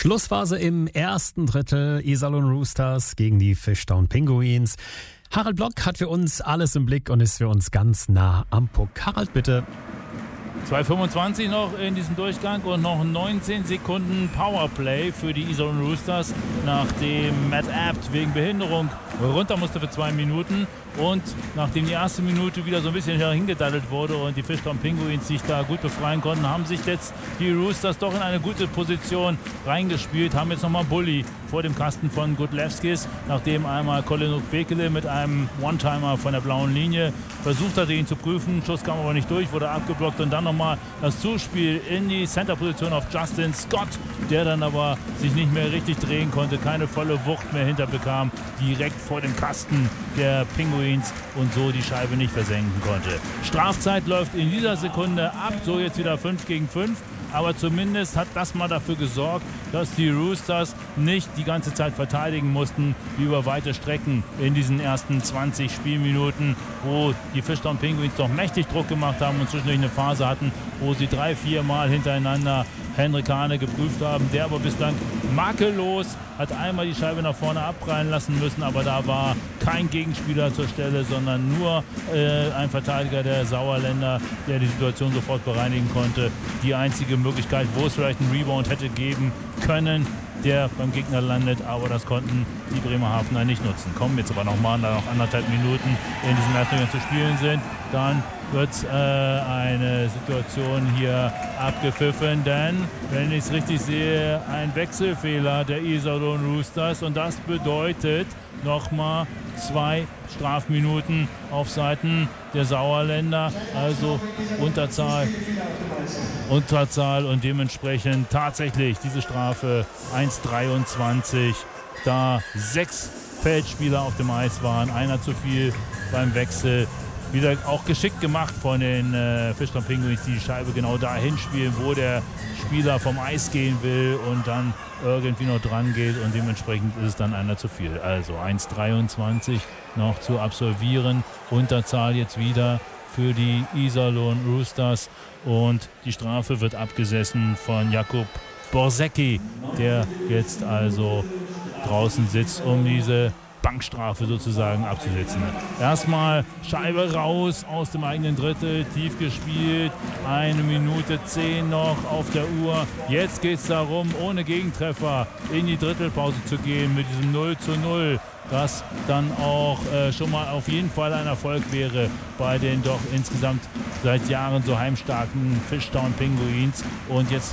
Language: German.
Schlussphase im ersten Drittel. Iserlohn Roosters gegen die Fishtown Pinguins. Harald Block hat für uns alles im Blick und ist für uns ganz nah am Puck. Harald, bitte. 2,25 noch in diesem Durchgang und noch 19 Sekunden Powerplay für die Iserlohn Roosters, nachdem Matt Abt wegen Behinderung runter musste für 2 Minuten und nachdem die erste Minute wieder so ein bisschen hingedaddelt wurde und die Fishtown Pinguins sich da gut befreien konnten, haben sich jetzt die Roosters doch in eine gute Position reingespielt, haben jetzt nochmal Bully vor dem Kasten von Gudlewskis, nachdem einmal Colin Bekele mit einem One-Timer von der blauen Linie versucht hatte, ihn zu prüfen. Schuss kam aber nicht durch, wurde abgeblockt und dann nochmal das Zuspiel in die Center-Position auf Justin Scott, der dann aber sich nicht mehr richtig drehen konnte, keine volle Wucht mehr hinterbekam, direkt vor dem Kasten der Pinguins und so die Scheibe nicht versenken konnte. Strafzeit läuft in dieser Sekunde ab, so jetzt wieder 5 gegen 5. Aber zumindest hat das mal dafür gesorgt, dass die Roosters nicht die ganze Zeit verteidigen mussten, wie über weite Strecken in diesen ersten 20 Spielminuten, wo die Fishtown Penguins doch mächtig Druck gemacht haben und zwischendurch eine Phase hatten, wo sie 3-4 Mal hintereinander Henrik Hane geprüft haben. Der aber bislang makellos, hat einmal die Scheibe nach vorne abprallen lassen müssen, aber da war kein Gegenspieler zur Stelle, sondern nur ein Verteidiger der Sauerländer, der die Situation sofort bereinigen konnte. Die einzige Möglichkeit, wo es vielleicht einen Rebound hätte geben können, der beim Gegner landet, aber das konnten die Bremerhavener nicht nutzen. Kommen jetzt aber nochmal, da noch 1,5 Minuten in diesem ersten zu spielen sind, dann wird eine Situation hier abgepfiffen, denn, wenn ich es richtig sehe, ein Wechselfehler der Iserlohn Roosters und das bedeutet nochmal 2 Strafminuten auf Seiten der Sauerländer, also Unterzahl und dementsprechend tatsächlich diese Strafe 1,23, da 6 Feldspieler auf dem Eis waren, einer zu viel beim Wechsel. Wieder auch geschickt gemacht von den Fishtown Penguins, die Scheibe genau dahin spielen, wo der Spieler vom Eis gehen will und dann irgendwie noch dran geht und dementsprechend ist es dann einer zu viel. Also 1,23 noch zu absolvieren. Unterzahl jetzt wieder für die Iserlohn Roosters und die Strafe wird abgesessen von Jakub Borsecki, der jetzt also draußen sitzt, um diese Bankstrafe sozusagen abzusetzen. Erstmal Scheibe raus aus dem eigenen Drittel, tief gespielt, 1 Minute 10 noch auf der Uhr. Jetzt geht es darum, ohne Gegentreffer in die Drittelpause zu gehen mit diesem 0:0, das dann auch schon mal auf jeden Fall ein Erfolg wäre bei den doch insgesamt seit Jahren so heimstarken Fishtown Penguins. Und jetzt